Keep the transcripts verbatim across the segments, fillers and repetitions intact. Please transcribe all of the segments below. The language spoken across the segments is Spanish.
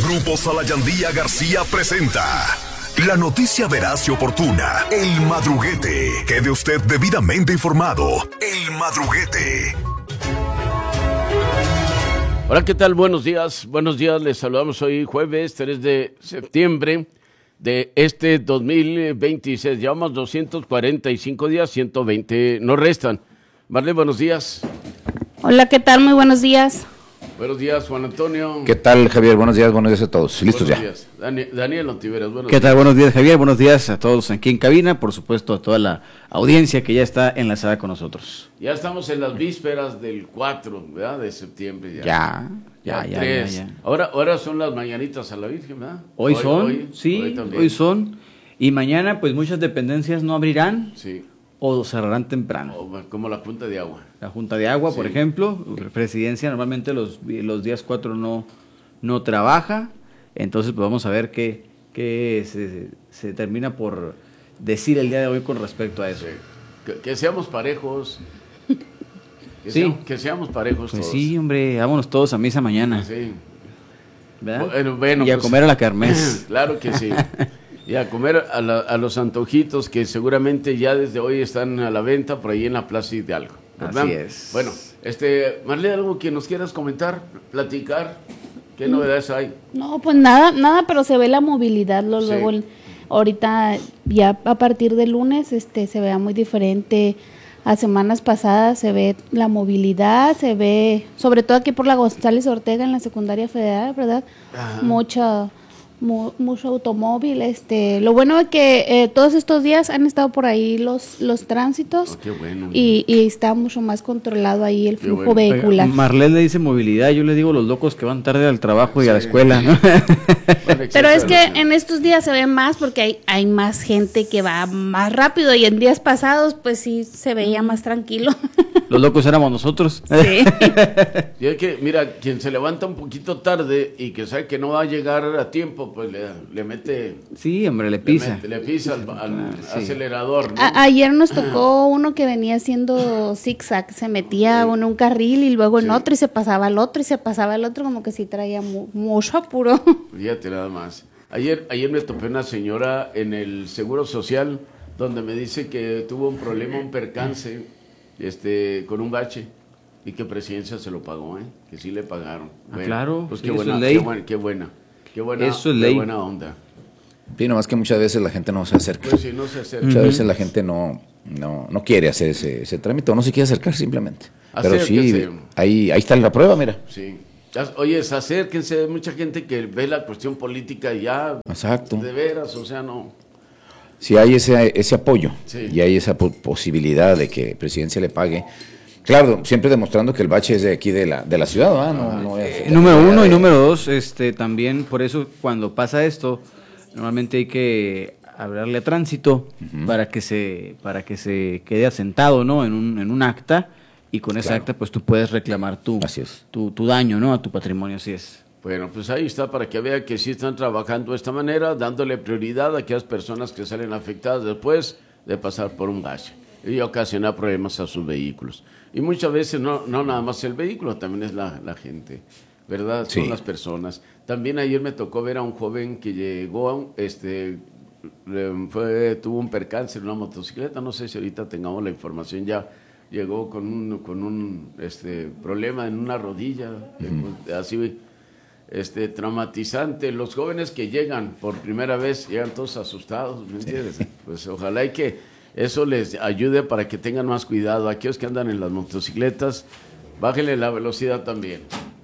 Grupo Salayandía García presenta la noticia veraz y oportuna. El Madruguete. Quede usted debidamente informado. El Madruguete. Hola, ¿qué tal? Buenos días. Buenos días. Les saludamos hoy jueves tres de septiembre de este dos mil veintiséis. Llevamos doscientos cuarenta y cinco días, ciento veinte nos restan. Marlene, buenos días. Hola, ¿qué tal? Muy buenos días. Buenos días, Juan Antonio. ¿Qué tal, Javier? Buenos días, buenos días a todos. ¿Listos ya? Buenos días. Dani- Daniel Ontiveros, buenos ¿Qué días. tal? Buenos días, Javier. Buenos días a todos aquí en cabina. Por supuesto, a toda la audiencia que ya está enlazada con nosotros. Ya estamos en las vísperas del cuatro, ¿verdad? De septiembre. Ya, Ya, ya, ya, ya, tres. ya. Ahora, ahora son las mañanitas a la Virgen, ¿verdad? Hoy, son, hoy, sí, hoy hoy, también. son. Y mañana, pues muchas dependencias no abrirán Sí, o cerrarán temprano. o como la punta de agua. La Junta de Agua, por Sí. ejemplo, Presidencia normalmente los, los días cuatro no, no trabaja. Entonces, pues vamos a ver qué, qué se, se termina por decir el día de hoy con respecto a eso. Sí. Que, que seamos parejos. Que, Sí. seamos, que seamos parejos Pues todos. sí, hombre, vámonos todos a misa mañana. Sí. ¿Verdad? Bueno, bueno, y a pues, comer a la kermés. Claro que sí. Y a comer a, la- a los antojitos que seguramente ya desde hoy están a la venta por ahí en la Plaza Hidalgo, ¿verdad? Así es. Bueno, este, Marlene, algo que nos quieras comentar, platicar, ¿qué novedades hay? No, pues nada, nada, pero se ve la movilidad, lo- Sí. luego el- ahorita ya a partir de lunes este se vea muy diferente a semanas pasadas, se ve la movilidad, se ve, sobre todo aquí por la González Ortega en la secundaria federal, ¿verdad? Ajá. Mucha mu- mucho automóvil, este, lo bueno es que eh, todos estos días han estado por ahí los los tránsitos Oh, qué bueno. y, y está mucho más controlado ahí el Qué flujo bueno. vehicular. Marlene le dice movilidad, yo le digo los locos que van tarde al trabajo y a la Sí. escuela, ¿no? Bueno, Pero es que excelente. en estos días se ve más porque hay, hay más gente que va más rápido y en días pasados pues sí se veía más tranquilo. Los locos éramos nosotros. Sí. Y es que, mira, quien se levanta un poquito tarde y que sabe que no va a llegar a tiempo, pues le, le mete, Sí, hombre, le le, pisa. mete- le pisa al, al sí. acelerador, ¿no? A- ayer nos tocó uno que venía haciendo zigzag, se metía en un carril y luego en Sí. otro y se pasaba al otro y se pasaba al otro, como que sí traía mu- mucho apuro. Fíjate nada más. Ayer, ayer me topé una señora en el Seguro Social donde me dice que tuvo un problema, un percance, este, con un bache y que Presidencia se lo pagó, ¿eh? Que sí le pagaron. Ah, claro, Pues sí, qué eso buena, es ley. qué buena, qué buena, qué buena, Eso es qué ley. buena onda. Sí, nomás que muchas veces la gente no se acerca. Pues si no se acerca. Muchas veces la gente no, no, no quiere hacer ese, ese trámite o no se quiere acercar simplemente. Pero sí, Acérquese. ahí, ahí está la prueba, mira. Sí. Ya- Oye, acérquense, hay mucha gente que ve la cuestión política y ya, Exacto. de veras, o sea, no. Si hay ese, ese apoyo Sí. y hay esa po- posibilidad de que Presidencia le pague. Claro, siempre demostrando que el bache es de aquí de la, de la ciudad, ¿verdad? No, no es- Eh, número uno y número dos, este, también por eso cuando pasa esto, normalmente hay que hablarle a tránsito para que se, para que se quede asentado, ¿no? En un, en un acta y con esa Claro. acta pues tú puedes reclamar tu, Así es. tu, tu daño, ¿no? A tu patrimonio, así es. Bueno, pues ahí está para que vea que sí están trabajando de esta manera, dándole prioridad a aquellas personas que salen afectadas después de pasar por un bache y ocasionar problemas a sus vehículos. Y muchas veces no, no nada más el vehículo, también es la, la gente, ¿verdad? Son Sí. las personas. También ayer me tocó ver a un joven que llegó, este, le- fue, tuvo un percance en una motocicleta, no sé si ahorita tengamos la información ya. Llegó con un, con un este, problema en una rodilla, eh, así este, traumatizante. Los jóvenes que llegan por primera vez llegan todos asustados, ¿me entiendes? Pues ojalá y que eso les ayude para que tengan más cuidado. Aquellos que andan en las motocicletas, bájenle la velocidad también.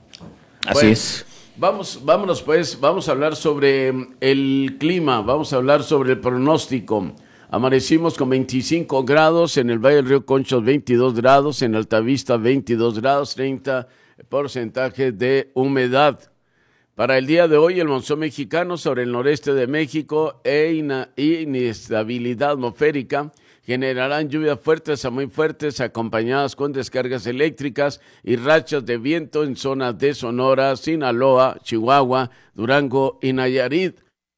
Así Bueno, es. Vamos, vámonos pues, vamos a hablar sobre mm, el clima, vamos a hablar sobre el pronóstico. Amanecimos con veinticinco grados, en el Valle del Río Conchos veintidós grados, en Altavista veintidós grados, treinta porcentaje de humedad. Para el día de hoy, el monzón mexicano sobre el noreste de México e ina- inestabilidad atmosférica generarán lluvias fuertes a muy fuertes acompañadas con descargas eléctricas y rachas de viento en zonas de Sonora, Sinaloa, Chihuahua, Durango y Nayarit.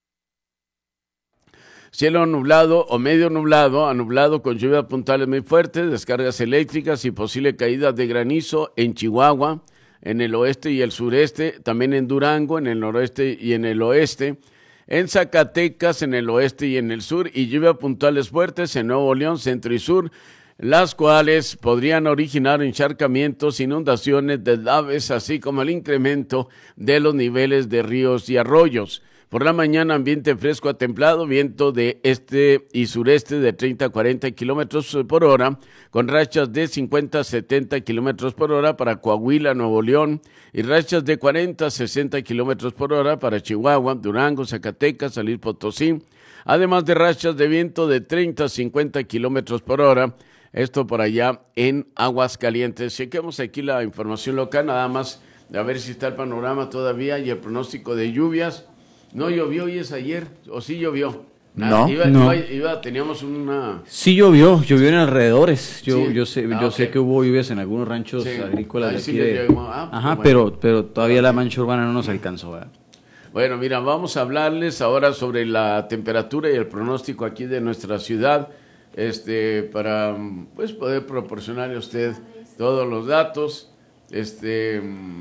Cielo nublado o medio nublado, a nublado con lluvias puntuales muy fuertes, descargas eléctricas y posible caída de granizo en Chihuahua, en el oeste y el sureste, también en Durango, en el noroeste y en el oeste, en Zacatecas, en el oeste y en el sur, y lluvia puntuales fuertes en Nuevo León, centro y sur, las cuales podrían originar encharcamientos, inundaciones, deslaves, así como el incremento de los niveles de ríos y arroyos. Por la mañana, ambiente fresco a templado, viento de este y sureste de treinta a cuarenta kilómetros por hora, con rachas de cincuenta a setenta kilómetros por hora para Coahuila, Nuevo León, y rachas de cuarenta a sesenta kilómetros por hora para Chihuahua, Durango, Zacatecas, San Luis Potosí, además de rachas de viento de treinta a cincuenta kilómetros por hora, esto por allá en Aguascalientes. Chequemos aquí la información local, nada más a ver si está el panorama todavía y el pronóstico de lluvias. ¿No llovió y es ayer? ¿O sí llovió? No, iba, no. Iba, iba, teníamos una... Sí llovió, llovió en alrededores. Yo, Sí. yo sé, Ah, yo ok. sé que hubo lluvias en algunos ranchos Sí. agrícolas Ahí de sí aquí. le de- llegó. Ah, Ajá, bueno. pero, pero todavía la Ok. mancha urbana no nos alcanzó, ¿verdad? Bueno, mira, vamos a hablarles ahora sobre la temperatura y el pronóstico aquí de nuestra ciudad, este, para pues poder proporcionarle a usted todos los datos. Este,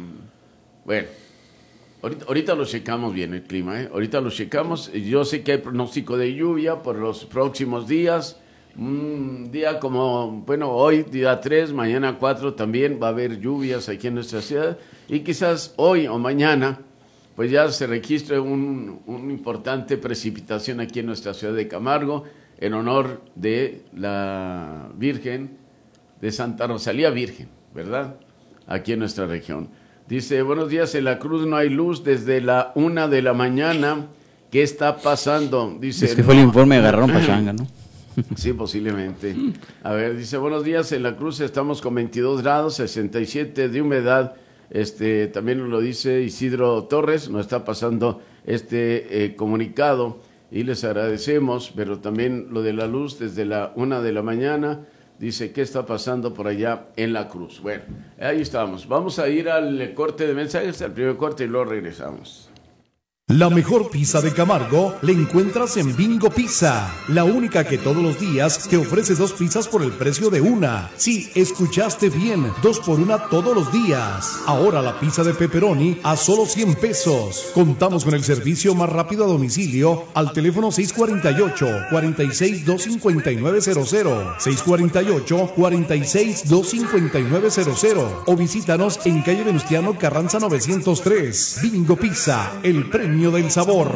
bueno, ahorita, ahorita lo checamos bien el clima, ¿eh? Ahorita lo checamos. Yo sé que hay pronóstico de lluvia por los próximos días. Un día como, bueno, hoy, día tres, mañana cuatro, también va a haber lluvias aquí en nuestra ciudad. Y quizás hoy o mañana, pues ya se registre un, un importante precipitación aquí en nuestra ciudad de Camargo, en honor de la Virgen de Santa Rosalía Virgen, ¿verdad? Aquí en nuestra región. Dice, buenos días, en la Cruz no hay luz desde la una de la mañana. ¿Qué está pasando? Dice, Es que fue el no. informe de agarraron pachanga, ¿no? Sí, posiblemente. A ver, dice, buenos días, en la Cruz estamos con veintidós grados, sesenta y siete de humedad. Este, también nos lo dice Isidro Torres, nos está pasando este eh, comunicado y les agradecemos, pero también lo de la luz desde la una de la mañana, dice, ¿qué está pasando por allá en la Cruz? Bueno, ahí estamos. Vamos a ir al corte de mensajes, al primer corte y luego regresamos. La mejor pizza de Camargo la encuentras en Bingo Pizza, la única que todos los días te ofrece dos pizzas por el precio de una. Sí, escuchaste bien, dos por una todos los días. Ahora la pizza de pepperoni a solo cien pesos. Contamos con el servicio más rápido a domicilio al teléfono seis cuatro ocho, cuatro seis dos cinco nueve cero cero, seis cuatro ocho, cuatro seis dos cinco nueve cero cero o visítanos en calle Venustiano Carranza novecientos tres. Bingo Pizza, el premio del sabor.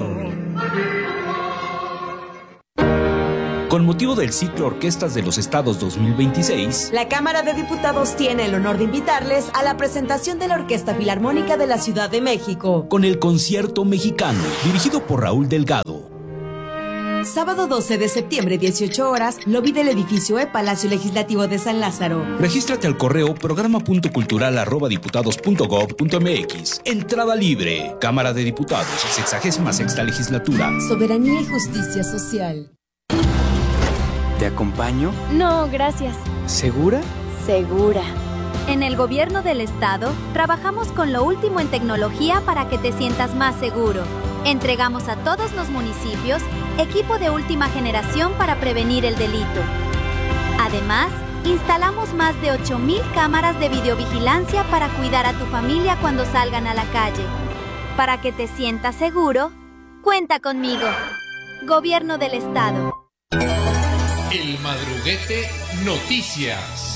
Con motivo del ciclo Orquestas de los Estados dos mil veintiséis, la Cámara de Diputados tiene el honor de invitarles a la presentación de la Orquesta Filarmónica de la Ciudad de México, con el Concierto Mexicano, dirigido por Raúl Delgado. Sábado doce de septiembre, dieciocho horas, lobby del edificio E, Palacio Legislativo de San Lázaro. Regístrate al correo programa punto cultural arroba diputados punto gob punto mx. Entrada libre. Cámara de Diputados, sexagésima sexta legislatura. Soberanía y justicia social. ¿Te acompaño? No, gracias. ¿Segura? Segura. En el gobierno del estado, trabajamos con lo último en tecnología para que te sientas más seguro. Entregamos a todos los municipios equipo de última generación para prevenir el delito. Además, instalamos más de ocho mil cámaras de videovigilancia para cuidar a tu familia cuando salgan a la calle. Para que te sientas seguro, cuenta conmigo. Gobierno del estado. El Madruguete Noticias.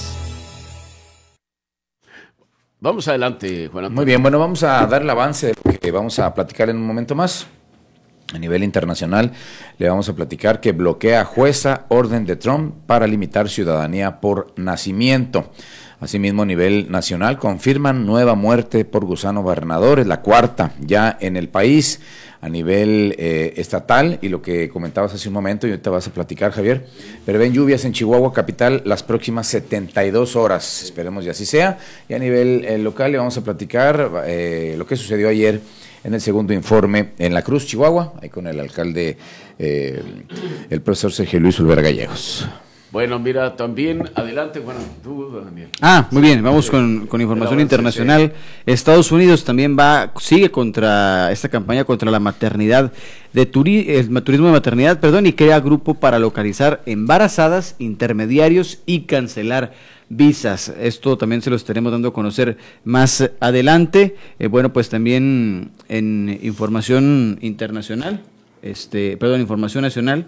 Vamos adelante, Juan Antonio. Muy bien, bueno, vamos a dar el avance de lo que vamos a platicar en un momento más. A nivel internacional, le vamos a platicar que bloquea jueza orden de Trump para limitar ciudadanía por nacimiento. Asimismo, a nivel nacional, confirman nueva muerte por gusano barrenador, es la cuarta ya en el país. A nivel eh, estatal, y lo que comentabas hace un momento, y ahorita vas a platicar, Javier, prevén lluvias en Chihuahua capital las próximas setenta y dos horas, esperemos y así sea. Y a nivel eh, local le vamos a platicar eh, lo que sucedió ayer en el segundo informe en La Cruz, Chihuahua, ahí con el alcalde, eh, el profesor Sergio Luis Olvera Gallegos. Bueno, mira, también, adelante, bueno, tú, Daniel. Ah, muy bien, vamos con, con información internacional. Estados Unidos también va, sigue contra esta campaña contra la maternidad, de turi, el turismo de maternidad, perdón, y crea grupo para localizar embarazadas, intermediarios y cancelar visas. Esto también se lo estaremos dando a conocer más adelante. Eh, bueno, pues también en información internacional, este, perdón, información nacional,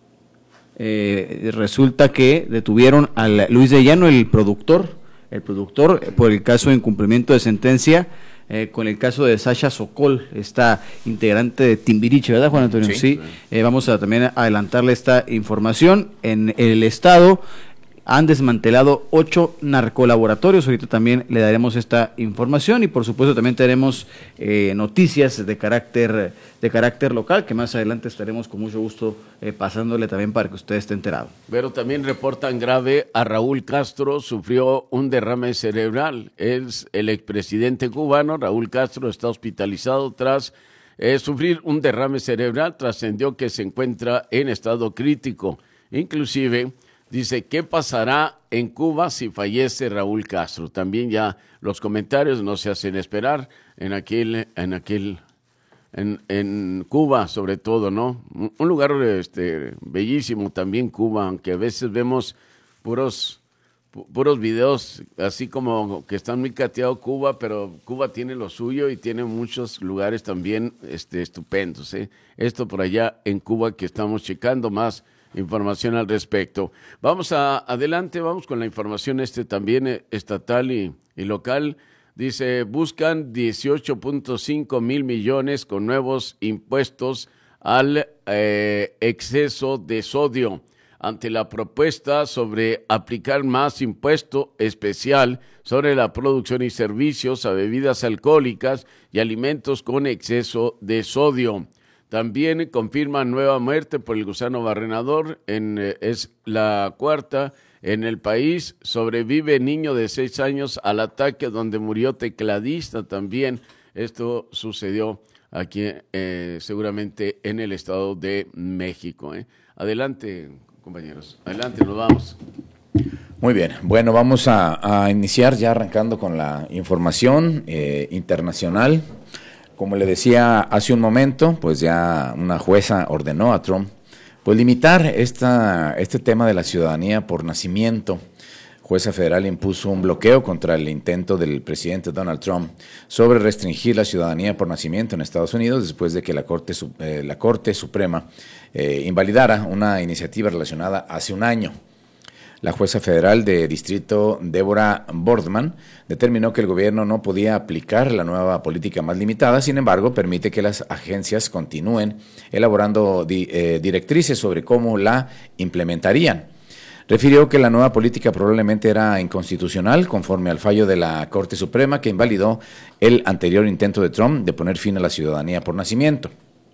eh, resulta que detuvieron a Luis de Llano, el productor, el productor por el caso de incumplimiento de sentencia. Eh, con el caso de Sasha Sokol, esta integrante de Timbiriche, ¿verdad, Juan Antonio? Sí. sí. Eh, vamos a también adelantarle esta información. En el estado han desmantelado ocho narcolaboratorios. Ahorita también le daremos esta información y por supuesto también tenemos eh, noticias de carácter de carácter local que más adelante estaremos con mucho gusto eh, pasándole también para que usted esté enterado. Pero también reportan grave a Raúl Castro, sufrió un derrame cerebral. Es el expresidente cubano. Raúl Castro está hospitalizado tras eh, sufrir un derrame cerebral. Trascendió que se encuentra en estado crítico. Inclusive dice, ¿qué pasará en Cuba si fallece Raúl Castro? También ya los comentarios no se hacen esperar en aquel, en aquel, en, en Cuba sobre todo, ¿no? Un lugar este, bellísimo también Cuba, aunque a veces vemos puros, pu- puros videos así como que están muy cateados Cuba, pero Cuba tiene lo suyo y tiene muchos lugares también este, estupendos, ¿eh? Esto por allá en Cuba que estamos checando más información al respecto. Vamos a adelante, vamos con la información este también eh, estatal y, y local. Dice, buscan dieciocho punto cinco mil millones con nuevos impuestos al eh, exceso de sodio. Ante la propuesta sobre aplicar más impuesto especial sobre la producción y servicios a bebidas alcohólicas y alimentos con exceso de sodio. También confirman nueva muerte por el gusano barrenador, en, eh, es la cuarta en el país. Sobrevive niño de seis años al ataque donde murió tecladista también. Esto sucedió aquí eh, seguramente en el Estado de México. ¿eh? Adelante, compañeros, adelante, nos vamos. Muy bien, bueno, vamos a, a iniciar ya arrancando con la información eh, internacional. Como le decía hace un momento, pues ya una jueza ordenó a Trump pues limitar esta, este tema de la ciudadanía por nacimiento. Jueza federal impuso un bloqueo contra el intento del presidente Donald Trump sobre restringir la ciudadanía por nacimiento en Estados Unidos después de que la Corte, eh, la Corte Suprema eh, invalidara una iniciativa relacionada hace un año. La jueza federal de distrito, Deborah Boardman, determinó que el gobierno no podía aplicar la nueva política más limitada, sin embargo, permite que las agencias continúen elaborando di, eh, directrices sobre cómo la implementarían. Refirió que la nueva política probablemente era inconstitucional, conforme al fallo de la Corte Suprema que invalidó el anterior intento de Trump de poner fin a la ciudadanía por nacimiento.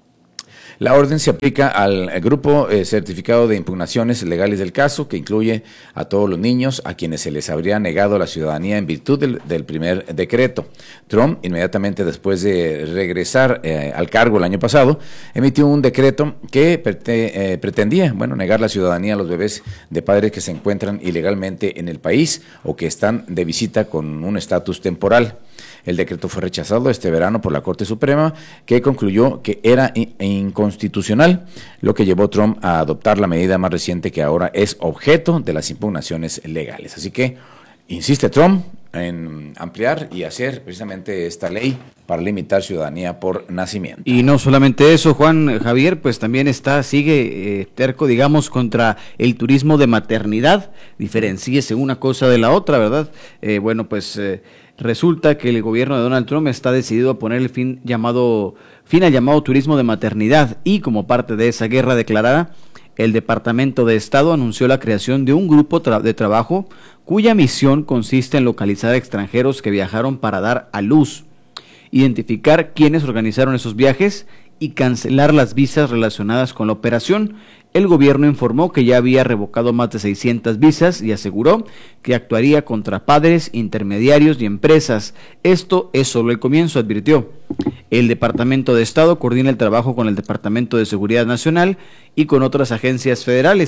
La orden se aplica al grupo eh, certificado de impugnaciones legales del caso, que incluye a todos los niños a quienes se les habría negado la ciudadanía en virtud del, del primer decreto. Trump, inmediatamente después de regresar eh, al cargo el año pasado, emitió un decreto que prete, eh, pretendía, bueno, negar la ciudadanía a los bebés de padres que se encuentran ilegalmente en el país o que están de visita con un estatus temporal. El decreto fue rechazado este verano por la Corte Suprema, que concluyó que era inconstitucional, lo que llevó a Trump a adoptar la medida más reciente que ahora es objeto de las impugnaciones legales. Así que insiste Trump en ampliar y hacer precisamente esta ley para limitar ciudadanía por nacimiento. Y no solamente eso, Juan Javier, pues también está, sigue eh, terco, digamos, contra el turismo de maternidad. Diferencíese una cosa de la otra, ¿verdad? Eh, bueno, pues eh, resulta que el gobierno de Donald Trump está decidido a poner el fin llamado fin al llamado turismo de maternidad, y como parte de esa guerra declarada, el Departamento de Estado anunció la creación de un grupo tra- de trabajo cuya misión consiste en localizar a extranjeros que viajaron para dar a luz, identificar quiénes organizaron esos viajes y cancelar las visas relacionadas con la operación. El gobierno informó que ya había revocado más de seiscientas visas y aseguró que actuaría contra padres, intermediarios y empresas. Esto es solo el comienzo, advirtió. El Departamento de Estado coordina el trabajo con el Departamento de Seguridad Nacional y con otras agencias federales.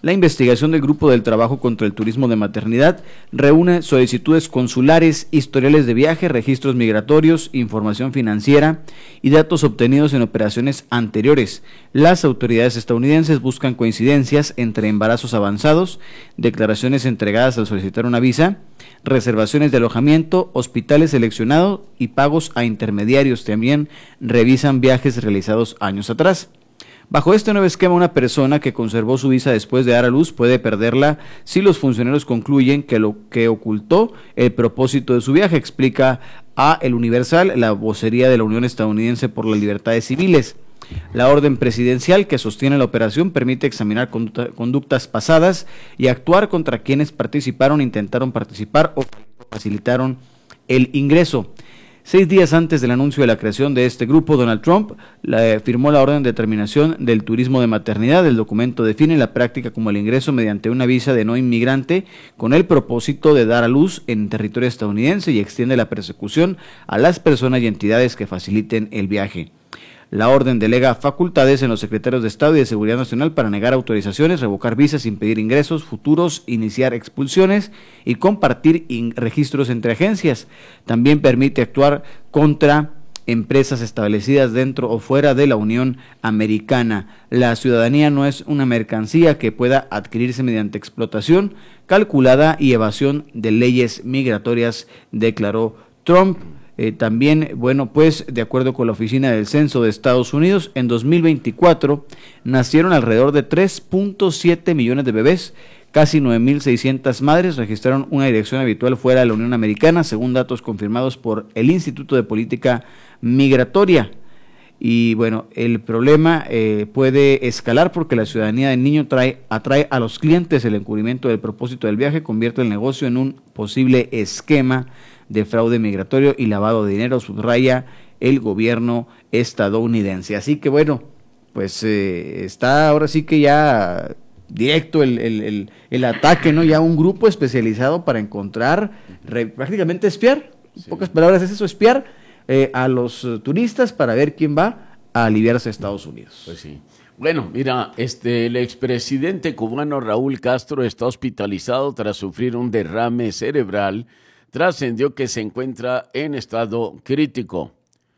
La investigación del Grupo del Trabajo contra el Turismo de Maternidad reúne solicitudes consulares, historiales de viaje, registros migratorios, información financiera y datos obtenidos en operaciones anteriores. Las autoridades estadounidenses buscan coincidencias entre embarazos avanzados, declaraciones entregadas al solicitar una visa, reservaciones de alojamiento, hospitales seleccionados y pagos a intermediarios. También revisan viajes realizados años atrás. Bajo este nuevo esquema, una persona que conservó su visa después de dar a luz puede perderla si los funcionarios concluyen que lo que ocultó el propósito de su viaje, explica a El Universal, la vocería de la Unión Estadounidense por las Libertades Civiles. La orden presidencial que sostiene la operación permite examinar conducta, conductas pasadas y actuar contra quienes participaron, intentaron participar o facilitaron el ingreso. Seis días antes del anuncio de la creación de este grupo, Donald Trump la, firmó la orden de terminación del turismo de maternidad. El documento define la práctica como el ingreso mediante una visa de no inmigrante con el propósito de dar a luz en territorio estadounidense y extiende la persecución a las personas y entidades que faciliten el viaje. La orden delega facultades en los secretarios de Estado y de Seguridad Nacional para negar autorizaciones, revocar visas, impedir ingresos futuros, iniciar expulsiones y compartir registros entre agencias. También permite actuar contra empresas establecidas dentro o fuera de la Unión Americana. La ciudadanía no es una mercancía que pueda adquirirse mediante explotación calculada y evasión de leyes migratorias, declaró Trump. Eh, también, bueno, pues de acuerdo con la Oficina del Censo de Estados Unidos, en dos mil veinticuatro nacieron alrededor de tres punto siete millones de bebés. Casi nueve mil seiscientas madres registraron una dirección habitual fuera de la Unión Americana, según datos confirmados por el Instituto de Política Migratoria. Y bueno, el problema eh, puede escalar porque la ciudadanía del niño trae, atrae a los clientes. El encubrimiento del propósito del viaje convierte el negocio en un posible esquema de fraude migratorio y lavado de dinero, subraya el gobierno estadounidense. Así que bueno, pues eh, está ahora sí que ya directo el, el, el, el ataque, ¿no? Ya un grupo especializado para encontrar, re, prácticamente espiar, en sí. pocas palabras es eso, espiar eh, a los uh, turistas para ver quién va a aliviarse a Estados Unidos. Pues sí. Bueno, mira, este, el expresidente cubano Raúl Castro está hospitalizado tras sufrir un derrame cerebral. Trascendió que se encuentra en estado crítico.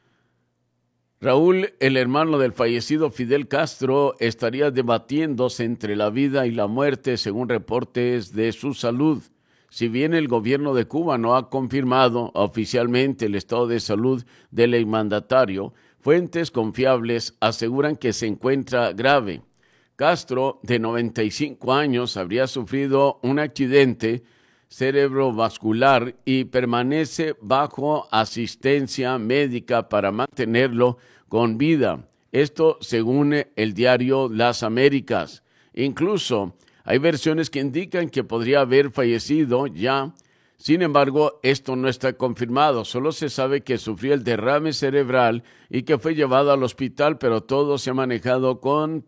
Raúl, el hermano del fallecido Fidel Castro, estaría debatiéndose entre la vida y la muerte según reportes de su salud. Si bien el gobierno de Cuba no ha confirmado oficialmente el estado de salud del exmandatario, fuentes confiables aseguran que se encuentra grave. Castro, de noventa y cinco años, habría sufrido un accidente cerebrovascular y permanece bajo asistencia médica para mantenerlo con vida. Esto según el diario Las Américas. Incluso hay versiones que indican que podría haber fallecido ya. Sin embargo, esto no está confirmado. Solo se sabe que sufrió el derrame cerebral y que fue llevado al hospital, pero todo se ha manejado con